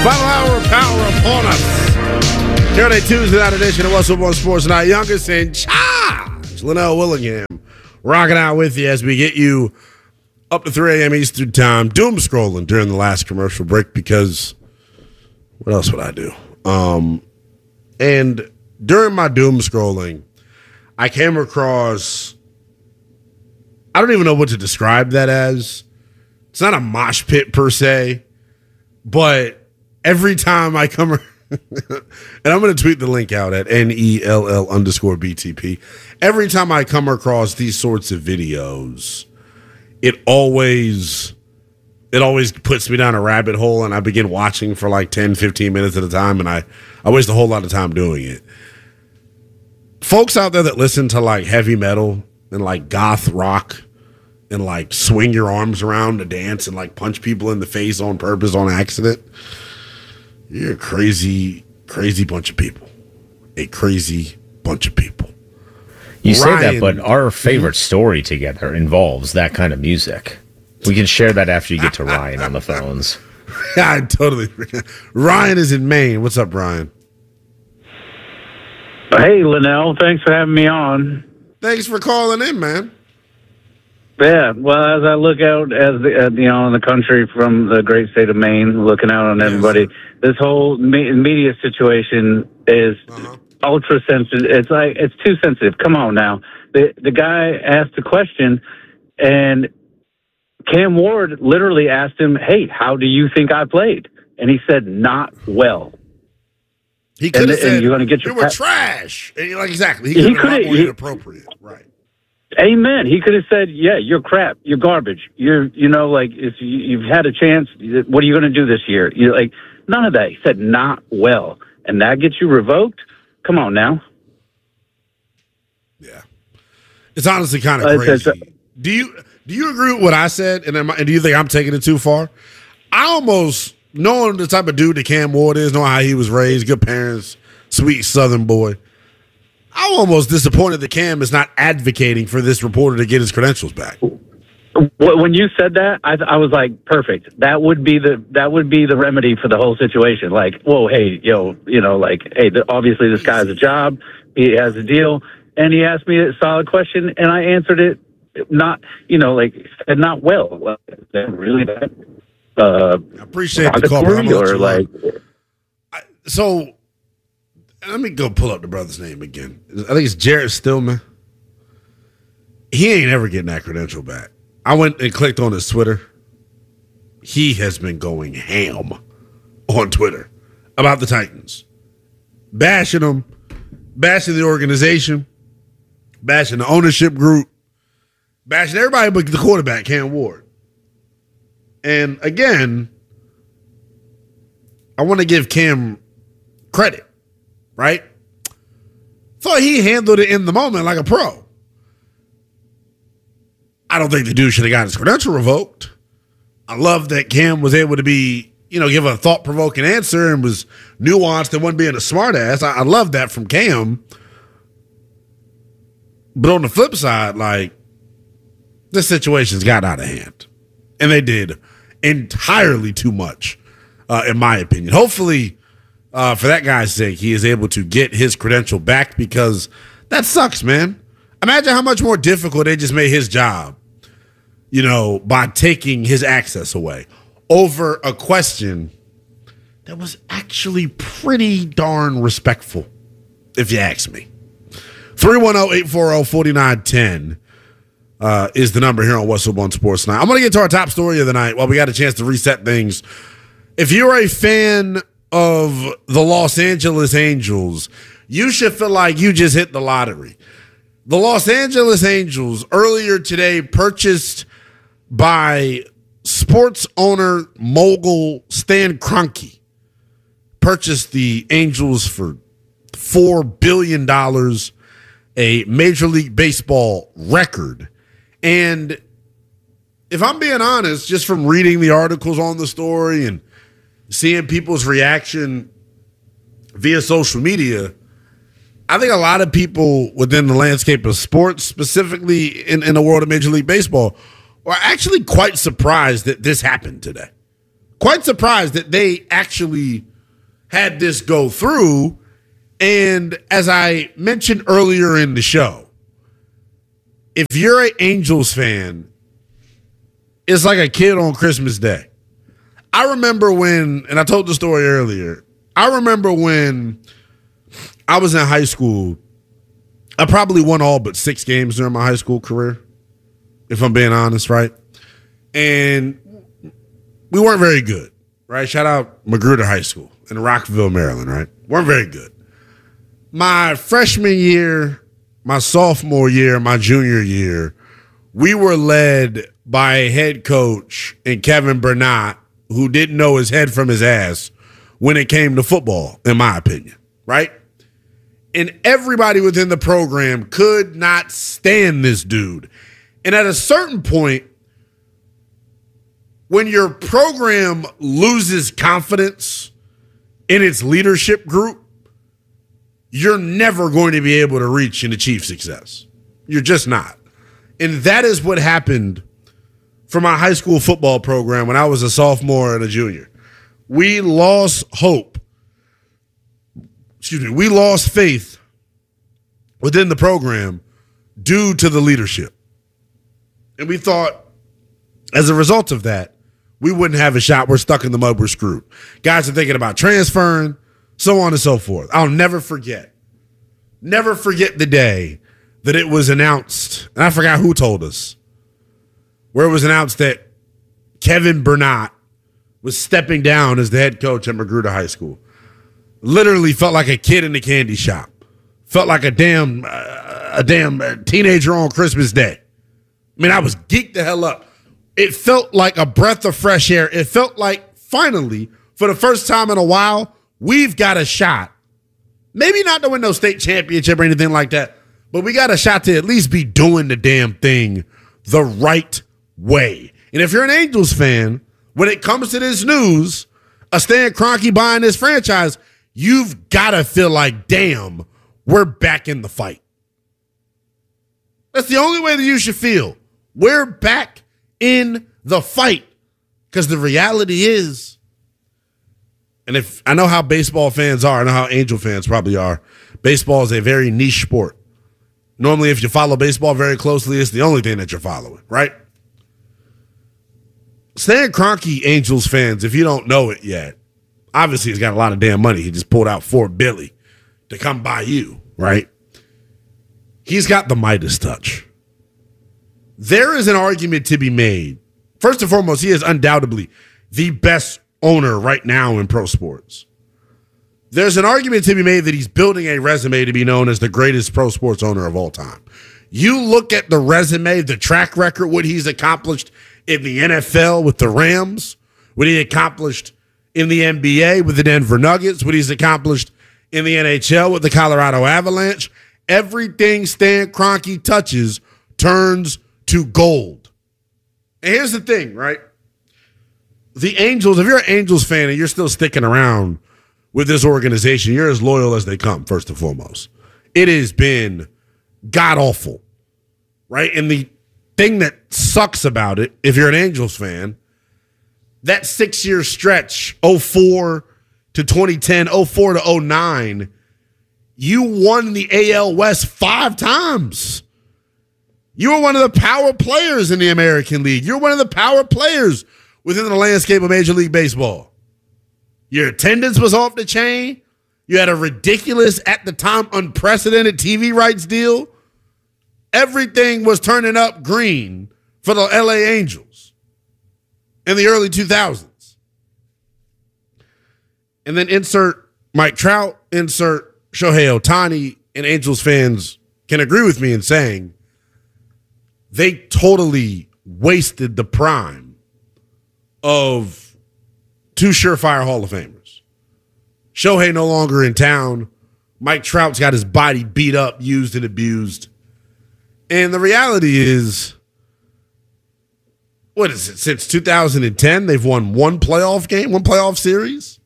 Final hour of power upon us. Here on a Tuesday night edition of What's Up on Sports Night. Youngest in charge, Linnell Willingham, rocking out with you as we get you up to 3 a.m. Eastern Time. Doom scrolling during the last commercial break because what else would I do? And during my doom scrolling, I came across, I don't even know what to describe that as. It's not a mosh pit per se, but every time I come, and I'm going to tweet the link out at NELL_BTP. Every time I come across these sorts of videos, it always puts me down a rabbit hole, and I begin watching for like 10, 15 minutes at a time, and I waste a whole lot of time doing it. Folks out there that listen to like heavy metal and like goth rock and like swing your arms around to dance and like punch people in the face on purpose on accident, you're a crazy, crazy bunch of people. A crazy bunch of people. You say that, but our favorite story together involves that kind of music. We can share that after you get to Ryan on the phones. Yeah, I totally. Ryan is in Maine. What's up, Ryan? Hey, Linnell. Thanks for having me on. Thanks for calling in, man. Yeah, well, as I look out in the country from the great state of Maine, looking out on everybody, this whole media situation is ultra sensitive. It's like it's too sensitive. Come on now. The guy asked a question, and Cam Ward literally asked him, "Hey, how do you think I played?" And he said, "Not well." He could have said, "You're going to get your you were trash." And you're like, exactly. He could have been more inappropriate, right? Amen. He could have said, "Yeah, you're crap. You're garbage. Like if you've had a chance, what are you going to do this year?" You're like, none of that. He said, "Not well," and that gets you revoked. Come on now. Yeah, it's honestly kind of crazy. Do you agree with what I said? And do you think I'm taking it too far? I almost, knowing the type of dude that Cam Ward is, knowing how he was raised, good parents, sweet Southern boy, I'm almost disappointed that Cam is not advocating for this reporter to get his credentials back. When you said that, I was like, perfect. That would be the remedy for the whole situation. Like, whoa, hey, obviously this guy has a job, he has a deal, and he asked me a solid question, and I answered it not well. Is that really that? I appreciate the call, but so let me go pull up the brother's name again. I think it's Jared Stillman. He ain't ever getting that credential back. I went and clicked on his Twitter. He has been going ham on Twitter about the Titans. Bashing them, bashing the organization, bashing the ownership group, bashing everybody but the quarterback, Cam Ward. And again, I want to give Cam credit, right? Thought he handled it in the moment like a pro. I don't think the dude should have got his credential revoked. I love that Cam was able to be, give a thought-provoking answer and was nuanced and wasn't being a smartass. I love that from Cam. But on the flip side, like, this situation's got out of hand. And they did entirely too much, in my opinion. Hopefully, for that guy's sake, he is able to get his credential back because that sucks, man. Imagine how much more difficult they just made his job, by taking his access away over a question that was actually pretty darn respectful, if you ask me. 310-840-4910 is the number here on What's Up on Sports Night. I'm going to get to our top story of the night while we got a chance to reset things. If you're a fan of the Los Angeles Angels, you should feel like you just hit the lottery. The Los Angeles Angels earlier today, purchased by sports owner mogul Stan Kroenke, purchased the Angels for $4 billion, a Major League Baseball record. And if I'm being honest, just from reading the articles on the story and seeing people's reaction via social media, I think a lot of people within the landscape of sports, specifically in the world of Major League Baseball, are actually quite surprised that this happened today. quite surprised that they actually had this go through. And as I mentioned earlier in the show, if you're an Angels fan, it's like a kid on Christmas Day. I remember when, and I told the story earlier, I remember when I was in high school, I probably won all but 6 games during my high school career, if I'm being honest, right? And we weren't very good, right? Shout out Magruder High School in Rockville, Maryland, right? Weren't very good. My freshman year, my sophomore year, my junior year, we were led by a head coach in Kevin Burnett who didn't know his head from his ass when it came to football, in my opinion, right? And everybody within the program could not stand this dude. And at a certain point, when your program loses confidence in its leadership group, you're never going to be able to reach and achieve success. You're just not. And that is what happened for my high school football program when I was a sophomore and a junior. We lost hope. We lost faith within the program due to the leadership. And we thought, as a result of that, we wouldn't have a shot. We're stuck in the mud. We're screwed. Guys are thinking about transferring, so on and so forth. I'll never forget the day that it was announced, and I forgot who told us, where it was announced that Kevin Burnett was stepping down as the head coach at Magruder High School. Literally felt like a kid in the candy shop. Felt like a damn teenager on Christmas Day. I mean, I was geeked the hell up. It felt like a breath of fresh air. It felt like, finally, for the first time in a while, we've got a shot. Maybe not to win no state championship or anything like that, but we got a shot to at least be doing the damn thing the right way. And if you're an Angels fan, when it comes to this news, a Stan Kroenke buying this franchise, you've got to feel like, damn, we're back in the fight. That's the only way that you should feel. We're back in the fight. Because the reality is, and if I know how baseball fans are, I know how Angel fans probably are, baseball is a very niche sport. Normally, if you follow baseball very closely, it's the only thing that you're following, right? Stan Kroenke, Angels fans, if you don't know it yet, obviously he's got a lot of damn money. He just pulled out Fort Billy to come by you, right? He's got the Midas touch. There is an argument to be made. First and foremost, he is undoubtedly the best owner right now in pro sports. There's an argument to be made that he's building a resume to be known as the greatest pro sports owner of all time. You look at the resume, the track record, what he's accomplished in the NFL with the Rams, what he accomplished in the NBA with the Denver Nuggets, what he's accomplished in the NHL with the Colorado Avalanche. Everything Stan Kroenke touches turns to gold. And here's the thing, right? The Angels, if you're an Angels fan and you're still sticking around with this organization, you're as loyal as they come, first and foremost. It has been god-awful, right? And the thing that sucks about it, if you're an Angels fan, that 6-year stretch, 04 to 2010, 04 to 09, you won the AL West 5 times. You were one of the power players in the American League. You're one of the power players within the landscape of Major League Baseball. Your attendance was off the chain. You had a ridiculous, at the time, unprecedented TV rights deal. Everything was turning up green for the LA Angels in the early 2000s. And then insert Mike Trout, insert Shohei Ohtani, and Angels fans can agree with me in saying they totally wasted the prime of 2 surefire Hall of Famers. Shohei no longer in town. Mike Trout's got his body beat up, used and abused. And the reality is, what is it? Since 2010, they've won 1 playoff game, 1 playoff series.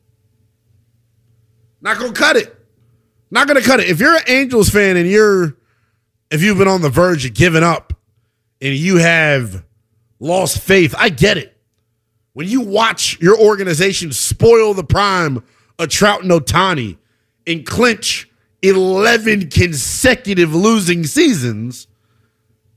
Not going to cut it. Not going to cut it. If you're an Angels fan and if you've been on the verge of giving up and you have lost faith, I get it. when you watch your organization spoil the prime of Trout and Ohtani and clinch 11 consecutive losing seasons,